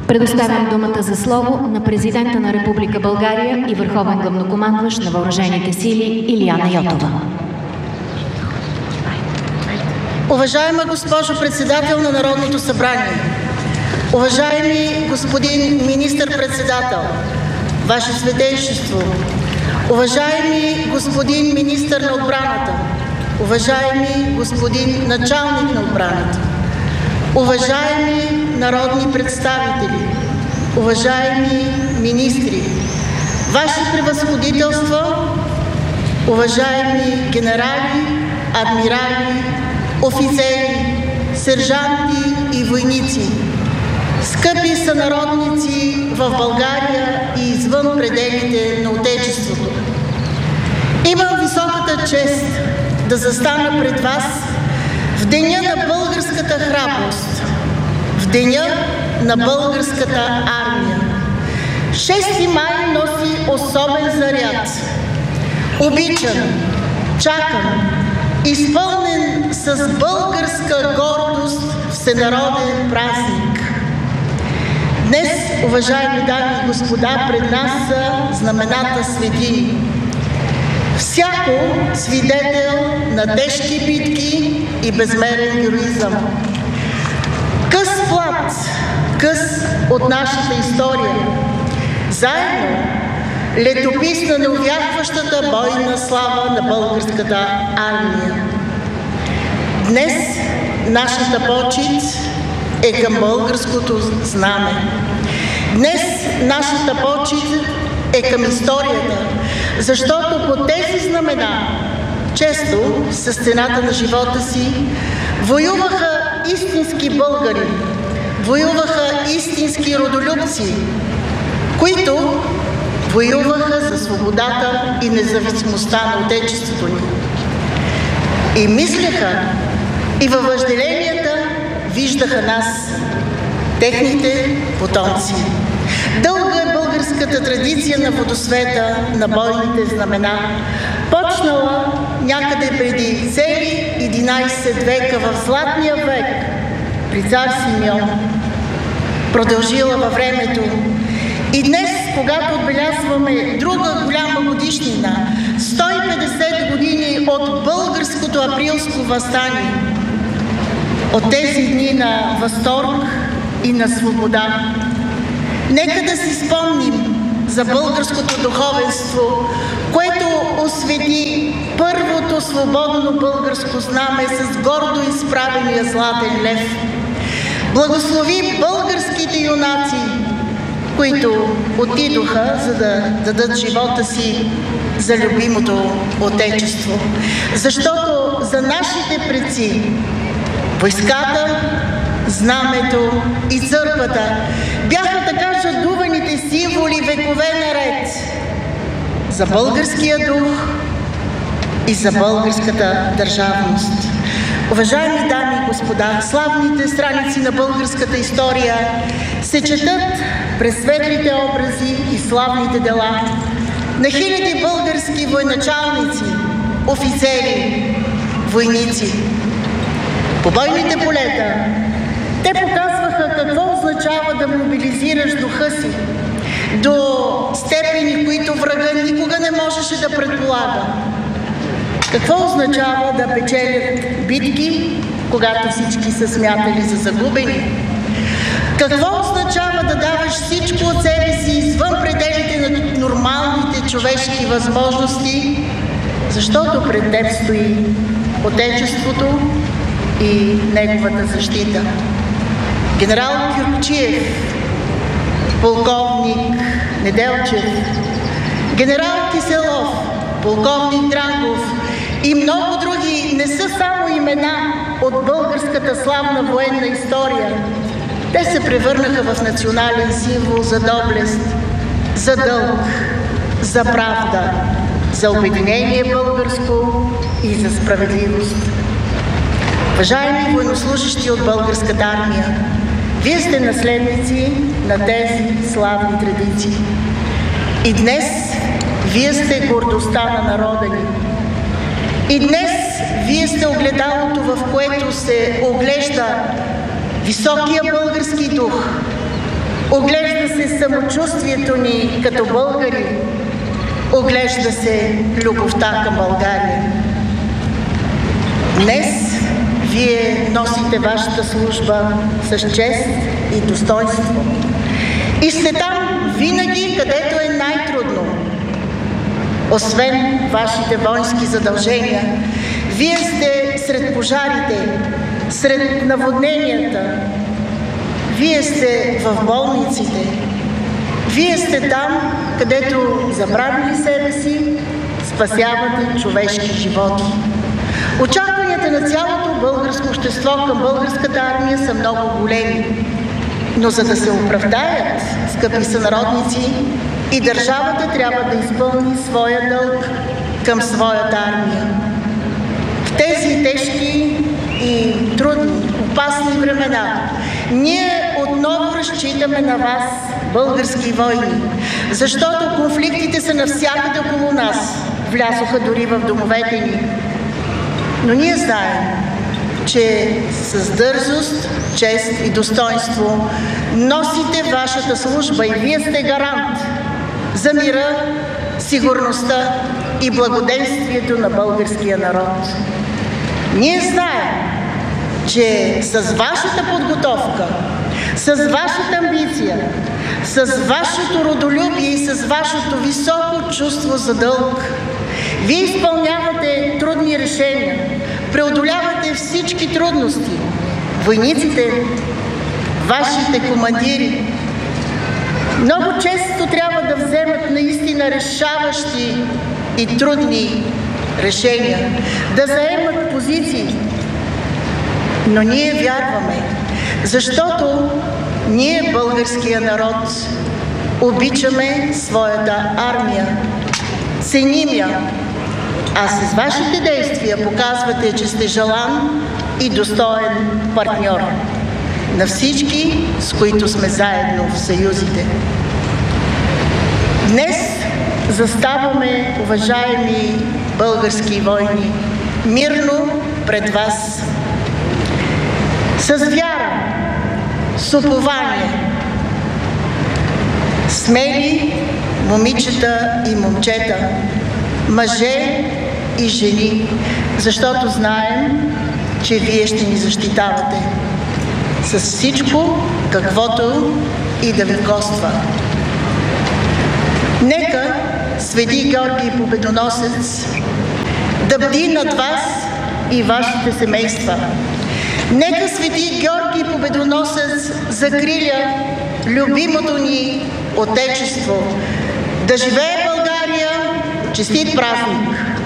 Предоставям думата за слово на президента на Република България и върховен главнокомандващ на въоръжените сили Илияна Йотова. Уважаема госпожо председател на Народното събрание, уважаеми господин министър-председател, Ваше Святейшество, уважаеми господин министър на отбраната, уважаеми господин началник на отбраната, уважаеми народни представители, уважаеми министри, Ваши превъзходителства, уважаеми генерали, адмирали, офицери, сержанти и войници, скъпи сънародници в България и извън пределите на Отечеството. Имам високата чест да застана пред вас в деня на българската храброст, в деня на българската армия. 6 май носи особен заряд. Обичан, чакан, изпълнен с българска гордост всенароден празник. Днес, уважаеми дами и господа, пред нас са знамената светини. Всяко свидетел на тежки битки и безмерен героизъм. Къс плат, къс от нашата история. Заедно летопис на неувяхващата бойна слава на българската армия. Днес нашата почит е към българското знаме. Днес нашата почит е към историята, защото по тези знамена, често с цената на живота си, воюваха истински българи, воюваха истински родолюбци, които воюваха за свободата и независимостта на Отечеството ни. И мислеха, и във въжделенията виждаха нас, техните потомци. Дълга е българската традиция на водосвета, на бойните знамена, почнала някъде преди цели 11 века в Златния век при цар Симеон, продължила във времето. И днес, когато отбелязваме друга голяма годишнина, 150 години от българското априлско въстание, от тези дни на възторг и на свобода, нека да си спомним за българското духовенство, което освети първото свободно българско знаме с гордо изправения златен лев. Благослови българските юнаци, които отидоха, за да дадат живота си за любимото Отечество. Защото за нашите предци войската, знамето и църквата бяха така жадуваните символи векове наред за българския дух и за българската държавност. Уважаеми дами и господа, славните страници на българската история се четат през светлите образи и славните дела на хиляди български военачалници, офицери, войници. По бойните полета те показваха какво означава да мобилизираш духа си до степени, които врага никога не можеше да предполага. Какво означава да печелят битки, когато всички са смятали за загубени? Какво означава да даваш всичко от себе си извън пределите на нормалните човешки възможности, защото пред теб стои Отечеството и неговата защита? Генерал Кюркчиев, полковник Неделчев, генерал Киселов, полковник Дрангов и много други не са само имена от българската славна военна история. Те се превърнаха в национален символ за доблест, за дълг, за правда, за обединение българско и за справедливост. Уважаеми военнослужещи от българската армия, вие сте наследници на тези славни традиции. И днес вие сте гордостта на народа ни. И днес вие сте огледалото, в което се оглежда високия български дух, Оглежда се самочувствието ни като българи, оглежда се любовта към България. Днес вие носите вашата служба с чест и достойнство. И сте там винаги, където е най-трудно. Освен вашите воински задължения, вие сте сред пожарите, сред наводненията, вие сте в болниците, вие сте там, където забравили себе си, спасявате човешки животи. Очакванията на цялото българско общество към българската армия са много големи. Но за да се оправдаят, скъпи сънародници, и държавата трябва да изпълни своя дълг към своята армия. В тези тежки и трудни, опасни времена ние отново разчитаме на вас, български войни, защото конфликтите са навсякъде около нас, влязоха дори в домовете ни. Но ние знаем, че с дързост, чест и достойнство носите вашата служба и вие сте гарант за мира, сигурността и благоденствието на българския народ. Ние знаем, че с вашата подготовка, с вашата амбиция, с вашето родолюбие и с вашето високо чувство за дълг, вие изпълнявате трудни решения, преодолявате всички трудности. Войниците, вашите командири, много често трябва да вземат наистина решаващи и трудни решения, да заемат позиции. Но ние вярваме, защото ние, българския народ, обичаме своята армия, ценим я, а с вашите действия показвате, че сте желан и достоен партньор на всички, с които сме заедно в съюзите. Днес заставаме, уважаеми български войни, мирно пред вас, с вяра, с упование, смели момичета и момчета, мъже и жени, защото знаем, че вие ще ни защитавате с всичко, каквото и да ви коства. Нека Свети Георгий Победоносец да бди над вас и вашите семейства. Нека Свети Георгий Победоносец закриля любимото ни Отечество. Да живее България! Честит празник!